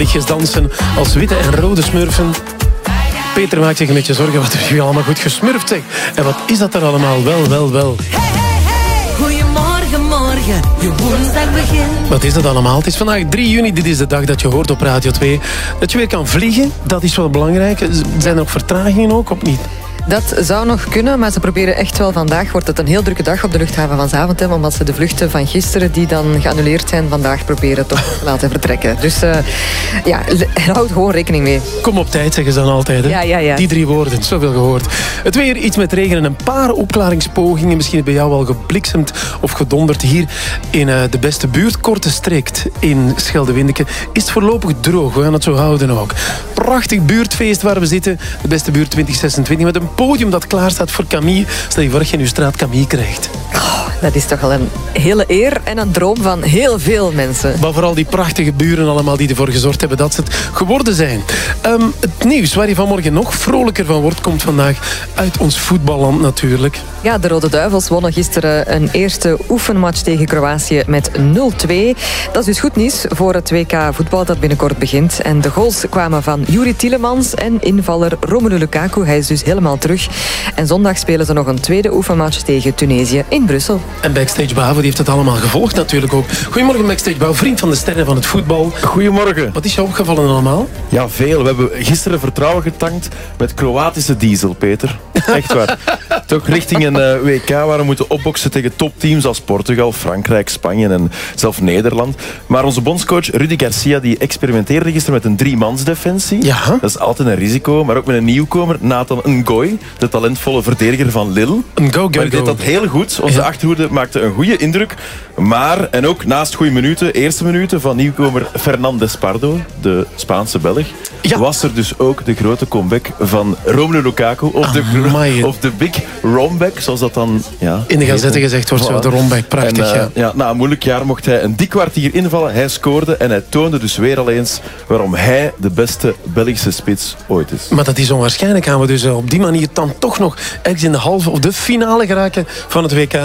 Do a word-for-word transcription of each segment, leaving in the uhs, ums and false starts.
liedjes dansen als witte en rode smurfen. Peter maakt zich een beetje zorgen wat er hier allemaal goed gesmurfd zegt. En wat is dat er allemaal wel, wel, wel. Hey, hey, hey. Goedemorgen, morgen. Je woensdag begint. Wat is dat allemaal? Het is vandaag drie juni. Dit is de dag dat je hoort op Radio twee. Dat je weer kan vliegen, dat is wel belangrijk. Zijn er nog vertragingen ook, of niet? Dat zou nog kunnen, maar ze proberen echt wel vandaag. Wordt het een heel drukke dag op de luchthaven van Zaventem, omdat ze de vluchten van gisteren die dan geannuleerd zijn, vandaag proberen toch te laten vertrekken. Dus uh, ja, houd gewoon rekening mee. Kom op tijd, zeggen ze dan altijd. Hè? Ja, ja, ja. Die drie woorden, zoveel gehoord. Het weer, iets met regen en een paar opklaringspogingen. Misschien bij jou al gebliksemd of gedonderd. Hier in uh, de beste buurt, Korte Streekt in Scheldewindeke, is het voorlopig droog. We gaan het zo houden ook. Prachtig buurtfeest waar we zitten. De beste buurt twintig zesentwintig met een podium dat klaar staat voor Camille. Stel je voor dat je in je straat Camille krijgt. Oh, dat is toch al een hele eer en een droom van heel veel mensen. Maar vooral die prachtige buren allemaal die ervoor gezorgd hebben dat ze het geworden zijn. Um, het nieuws waar je vanmorgen nog vrolijker van wordt, komt vandaag uit ons voetballand natuurlijk. Ja, de Rode Duivels wonnen gisteren een eerste oefenmatch tegen Kroatië met nul twee. Dat is dus goed nieuws voor het W K voetbal dat binnenkort begint. En de goals kwamen van Juri Tielemans en invaller Romelu Lukaku. Hij is dus helemaal terug. En zondag spelen ze nog een tweede oefenmatch tegen Tunesië in Brussel. En Backstage Bavo die heeft het allemaal gevolgd natuurlijk ook. Goedemorgen Backstage Bavo, vriend van de sterren van het voetbal. Goedemorgen. Wat is jou opgevallen allemaal? Ja, veel. We hebben gisteren vertrouwen getankt met Kroatische diesel, Peter. Echt waar. Toch richting een uh, W K waar we moeten opboksen tegen topteams als Portugal, Frankrijk, Spanje en zelfs Nederland. Maar onze bondscoach Rudi Garcia die experimenteerde gisteren met een driemansdefensie. Ja. Dat is altijd een risico. Maar ook met een nieuwkomer, Nathan Ngoy, de talentvolle verdediger van Lille. Een go, go, Maar hij deed go. dat heel goed. Onze Ja. achterhoede maakte een goede indruk. Maar, en ook naast goede minuten, eerste minuten van nieuwkomer Fernandes Pardo, de Spaanse Belg, Ja. was er dus ook de grote comeback van Romelu Lukaku. Of de, Amai. of de Big Romback, zoals dat dan ja, In de gazette heet. gezegd wordt zo, Voilà. de Romback. Prachtig, En, uh, ja. ja. Na een moeilijk jaar mocht hij een dik kwartier invallen. Hij scoorde en hij toonde dus weer al eens waarom hij de beste Belgische spits ooit is. Maar dat is onwaarschijnlijk. Gaan we dus uh, op die manier dan toch nog ergens in de halve of de finale geraken van het W K?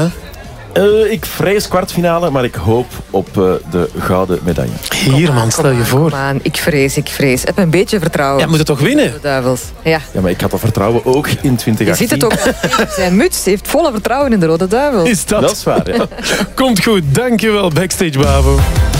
Uh, ik vrees kwartfinale, maar ik hoop op uh, de gouden medaille. Hier man, stel je voor. Kom aan, ik vrees, ik vrees. Heb een beetje vertrouwen. Ja, moet het toch winnen? De Duivels. Ja. Ja, maar ik had dat vertrouwen ook in twintig achttien. Je ziet het ook. Zijn muts heeft volle vertrouwen in de Rode Duivels. Is dat? Dat is waar, ja. Komt goed, dankjewel Backstage Bavo.